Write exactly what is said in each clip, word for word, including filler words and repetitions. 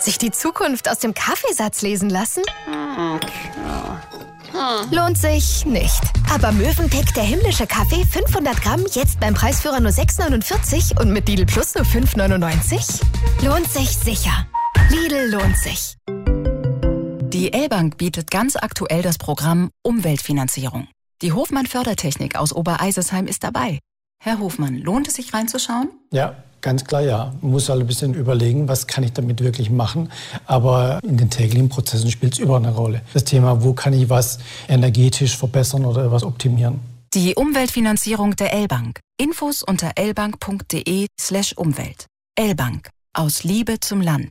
Sich die Zukunft aus dem Kaffeesatz lesen lassen? Lohnt sich nicht. Aber Mövenpick, der himmlische Kaffee, fünfhundert Gramm, jetzt beim Preisführer nur sechs neunundvierzig und mit Lidl Plus nur fünf neunundneunzig? Lohnt sich sicher. Lidl lohnt sich. Die L-Bank bietet ganz aktuell das Programm Umweltfinanzierung. Die Hofmann Fördertechnik aus Obereisesheim ist dabei. Herr Hofmann, lohnt es sich reinzuschauen? Ja, ganz klar ja. Man muss halt ein bisschen überlegen, was kann ich damit wirklich machen. Aber in den täglichen Prozessen spielt es überall eine Rolle. Das Thema, wo kann ich was energetisch verbessern oder was optimieren. Die Umweltfinanzierung der L-Bank. Infos unter lbank.de slash Umwelt. L-Bank. Aus Liebe zum Land.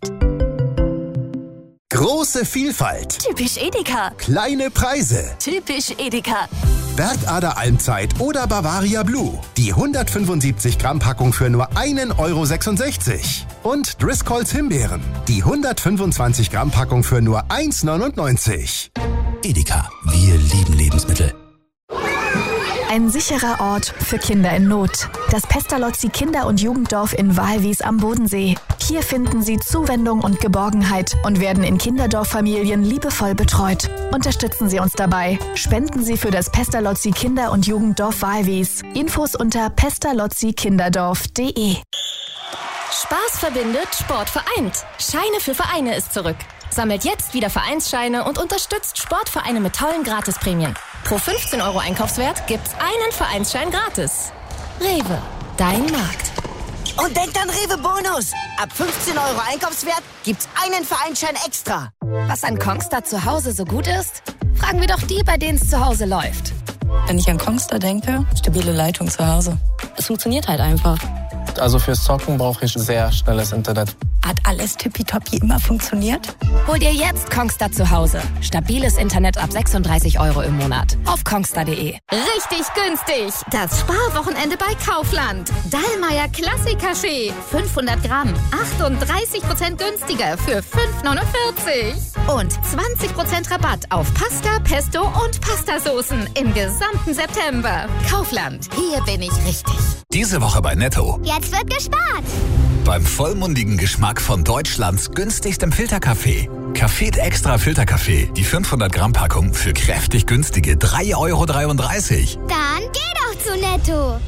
Große Vielfalt. Typisch Edeka. Kleine Preise. Typisch Edeka. Wertader Almzeit oder Bavaria Blue. Die hundertfünfundsiebzig Gramm Packung für nur ein Euro sechsundsechzig. Und Driscolls Himbeeren. Die hundertfünfundzwanzig Gramm Packung für nur eins neunundneunzig. Edeka. Wir lieben Lebensmittel. Ein sicherer Ort für Kinder in Not. Das Pestalozzi Kinder- und Jugenddorf in Walwies am Bodensee. Hier finden Sie Zuwendung und Geborgenheit und werden in Kinderdorffamilien liebevoll betreut. Unterstützen Sie uns dabei. Spenden Sie für das Pestalozzi Kinder- und Jugenddorf Walwies. Infos unter pestalozzi kinderdorf punkt de. Spaß verbindet, Sport vereint. Scheine für Vereine ist zurück. Sammelt jetzt wieder Vereinsscheine und unterstützt Sportvereine mit tollen Gratisprämien. Pro fünfzehn Euro Einkaufswert gibt's einen Vereinsschein gratis. Rewe, dein Markt. Und denkt an Rewe Bonus. Ab fünfzehn Euro Einkaufswert gibt's einen Vereinsschein extra. Was an Kongstar zu Hause so gut ist? Fragen wir doch die, bei denen es zu Hause läuft. Wenn ich an Kongstar denke, stabile Leitung zu Hause. Es funktioniert halt einfach. Also fürs Zocken brauche ich sehr schnelles Internet. Hat alles tippitoppi immer funktioniert? Hol dir jetzt Kongstar zu Hause. Stabiles Internet ab sechsunddreißig Euro im Monat. Auf kongstar punkt de. Richtig günstig. Das Sparwochenende bei Kaufland. Dallmayr Klassik-Kaffee. fünfhundert Gramm. achtunddreißig Prozent günstiger für fünf neunundvierzig. Und zwanzig Prozent Rabatt auf Pasta, Pesto und Pastasoßen im gesamten September. Kaufland. Hier bin ich richtig. Diese Woche bei Netto. Jetzt wird gespart. Beim vollmundigen Geschmack von Deutschlands günstigstem Filterkaffee. Café Extra Filterkaffee. Die fünfhundert Gramm Packung für kräftig günstige drei Euro dreiunddreißig. Dann geh doch zu Netto.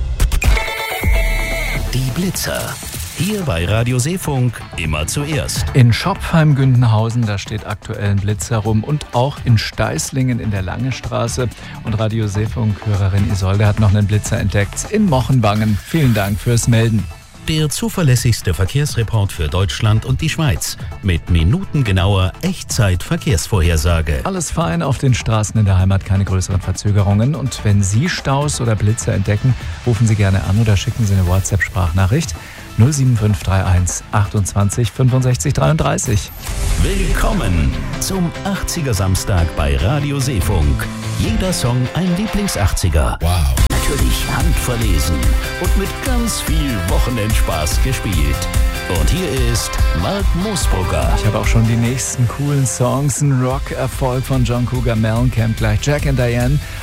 Die Blitzer. Hier bei Radio Seefunk immer zuerst. In Schopfheim-Gündenhausen, da steht aktuell ein Blitzer rum, und auch in Steißlingen in der Langestraße. Und Radio Seefunk-Hörerin Isolde hat noch einen Blitzer entdeckt in Mochenwangen. Vielen Dank fürs Melden. Der zuverlässigste Verkehrsreport für Deutschland und die Schweiz. Mit minutengenauer Echtzeit-Verkehrsvorhersage. Alles fein auf den Straßen in der Heimat, keine größeren Verzögerungen. Und wenn Sie Staus oder Blitzer entdecken, rufen Sie gerne an oder schicken Sie eine WhatsApp-Sprachnachricht. null sieben fünf drei eins achtundzwanzig fünfundsechzig dreiunddreißig. Willkommen zum achtziger Samstag bei Radio Seefunk. Jeder Song ein Lieblings-achtziger. Wow. Natürlich handverlesen und mit ganz viel Wochenendspaß gespielt. Und hier ist Mark Moosbrugger. Ich habe auch schon die nächsten coolen Songs. Ein Rock-Erfolg von John Cougar Mellencamp, gleich Jack and Diane.